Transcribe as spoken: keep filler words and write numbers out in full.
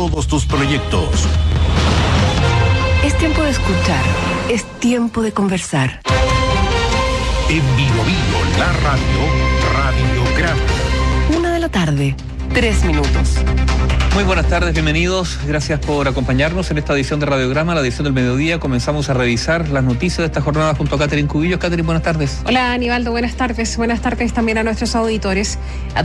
todos tus proyectos. Es tiempo de escuchar, es tiempo de conversar. En Bio Bio, la radio, Radiograma. Una de la tarde, tres minutos. Muy buenas tardes, bienvenidos. Gracias por acompañarnos en esta edición de Radiograma, la edición del mediodía. Comenzamos a revisar las noticias de esta jornada junto a Catherine Cubillos. Catherine, buenas tardes. Hola, Aníbaldo, buenas tardes. Buenas tardes también a nuestros auditores. A